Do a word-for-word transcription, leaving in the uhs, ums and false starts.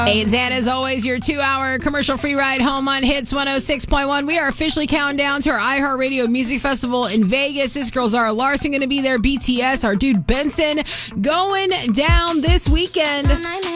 Hey, it's Ann, as always, your two-hour commercial-free ride home on Hits one oh six point one. We are officially counting down to our iHeartRadio Music Festival in Vegas. This girl Zara Larson going to be there. B T S, our dude Benson, going down this weekend.